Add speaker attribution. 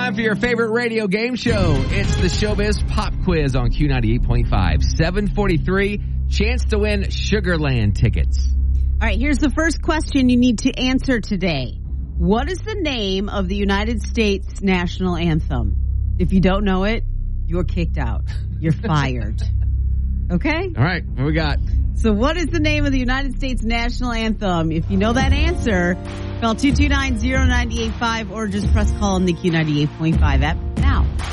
Speaker 1: time for your favorite radio game show. It's the Showbiz Pop Quiz on Q98.5. 7:43, chance to win Sugarland tickets.
Speaker 2: All right, here's the first question you need to answer today. What is the name of the United States national anthem? If you don't know it, you're kicked out. You're fired. Okay?
Speaker 1: All right, what we got?
Speaker 2: So what is the name of the United States national anthem? If you know that answer, call 229-0985 or just press call on the Q98.5 app.